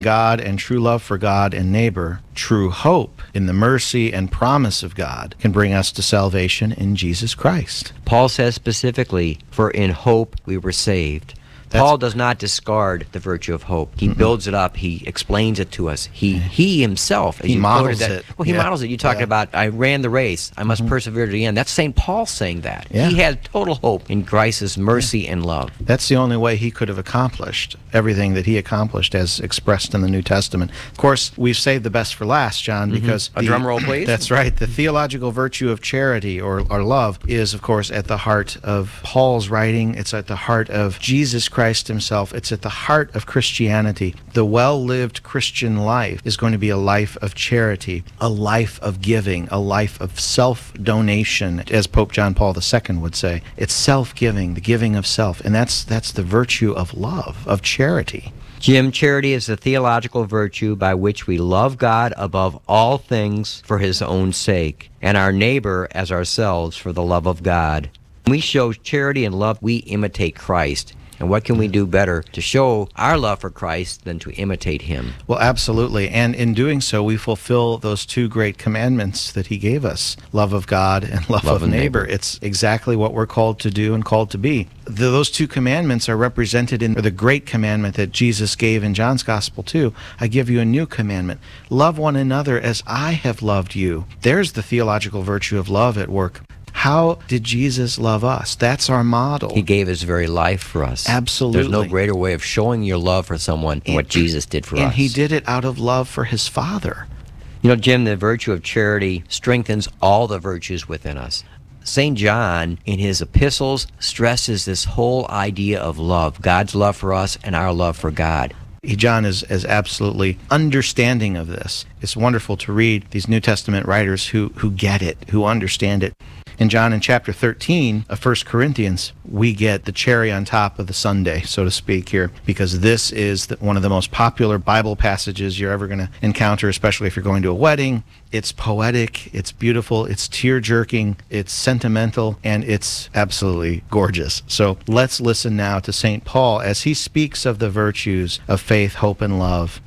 God and true love for God and neighbor, true hope in the mercy and promise of God can bring us to salvation in Jesus Christ. Paul says specifically, for in hope we were saved. Paul does not discard the virtue of hope. He builds it up. He explains it to us. He himself, as he you models quoted it. Well, he models it. You talked about, I ran the race. I must persevere to the end. That's St. Paul saying that. Yeah. He had total hope in Christ's mercy and love. That's the only way he could have accomplished everything that he accomplished as expressed in the New Testament. Of course, we've saved the best for last, John, because... A drum roll, please. That's right. The theological virtue of charity or love is, of course, at the heart of Paul's writing. It's at the heart of Jesus Christ himself. It's at the heart of Christianity. The well-lived Christian life is going to be a life of charity, a life of giving, a life of self-donation, as Pope John Paul II would say. It's self-giving, the giving of self, and that's the virtue of love, of charity. Jim, charity is the theological virtue by which we love God above all things for his own sake, and our neighbor as ourselves for the love of God. When we show charity and love, we imitate Christ. And what can we do better to show our love for Christ than to imitate him? Well, absolutely. And in doing so, we fulfill those two great commandments that he gave us, love of God and love of neighbor. It's exactly what we're called to do and called to be. Those two commandments are represented in the great commandment that Jesus gave in John's Gospel too. I give you a new commandment. Love one another as I have loved you. There's the theological virtue of love at work. How did Jesus love us? That's our model. He gave his very life for us. Absolutely. There's no greater way of showing your love for someone than what Jesus did for us. And he did it out of love for his Father. You know, Jim, the virtue of charity strengthens all the virtues within us. St. John, in his epistles, stresses this whole idea of love, God's love for us and our love for God. John is absolutely understanding of this. It's wonderful to read these New Testament writers who get it, who understand it. In John, in chapter 13 of 1 Corinthians, we get the cherry on top of the sundae, so to speak, here, because this is one of the most popular Bible passages you're ever going to encounter, especially if you're going to a wedding. It's poetic, it's beautiful, it's tear-jerking, it's sentimental, and it's absolutely gorgeous. So let's listen now to St. Paul as he speaks of the virtues of faith, hope, and love.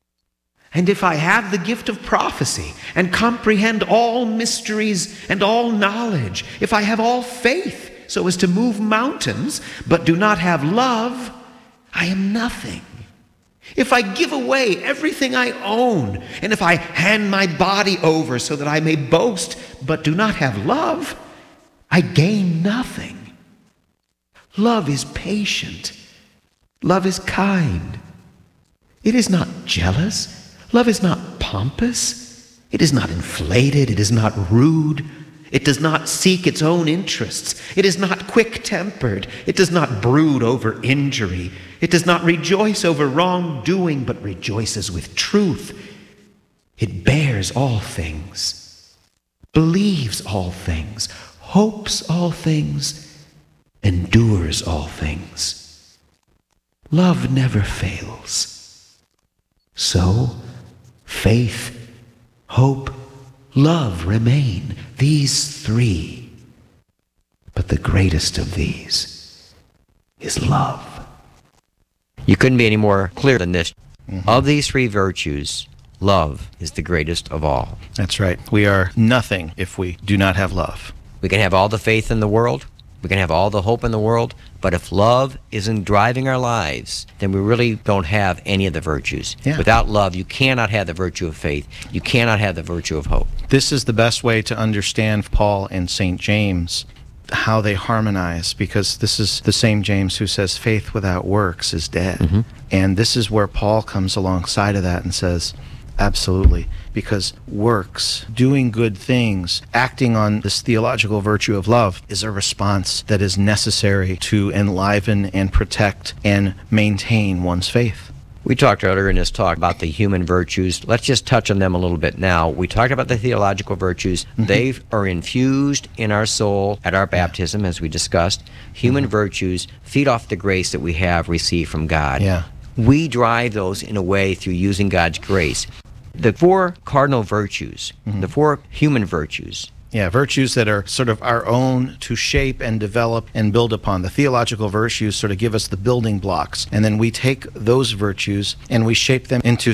And if I have the gift of prophecy and comprehend all mysteries and all knowledge, if I have all faith so as to move mountains, but do not have love, I am nothing. If I give away everything I own, and if I hand my body over so that I may boast, but do not have love, I gain nothing. Love is patient. Love is kind. It is not jealous. Love is not pompous. It is not inflated. It is not rude. It does not seek its own interests. It is not quick-tempered. It does not brood over injury. It does not rejoice over wrongdoing, but rejoices with truth. It bears all things, believes all things, hopes all things, endures all things. Love never fails. So, faith, hope, love remain, these three. But the greatest of these is love. You couldn't be any more clear than this. Of these three virtues, love is the greatest of all. That's right. We are nothing if we do not have love. We can have all the faith in the world. We can have all the hope in the world. But if love isn't driving our lives, then we really don't have any of the virtues. Yeah. Without love, you cannot have the virtue of faith. You cannot have the virtue of hope. This is the best way to understand Paul and St. James, how they harmonize, because this is the same James who says faith without works is dead. And this is where Paul comes alongside of that and says, absolutely, because works, doing good things, acting on this theological virtue of love is a response that is necessary to enliven and protect and maintain one's faith. We talked earlier in this talk about the human virtues. Let's just touch on them a little bit now. We talked about the theological virtues. They are infused in our soul at our baptism, as we discussed. Human virtues feed off the grace that we have received from God. We drive those in a way through using God's grace. The four cardinal virtues, the four human virtues, Yeah, virtues that are sort of our own to shape and develop and build upon. The theological virtues sort of give us the building blocks, and then we take those virtues and we shape them into